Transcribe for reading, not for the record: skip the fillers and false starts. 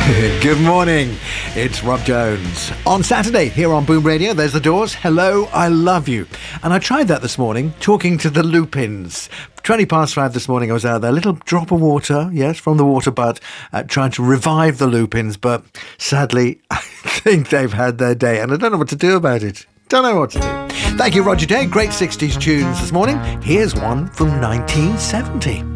Good morning, it's Rob Jones. On Saturday, here on Boom Radio, there's The Doors, Hello, I Love You. And I tried that this morning, talking to the Lupins. 5:20 this morning, I was out there, a little drop of water, yes, from the water butt, trying to revive the Lupins, but sadly, I think they've had their day, and I don't know what to do about it. Don't know what to do. Thank you, Roger Day. Great 60s tunes this morning. Here's one from 1970.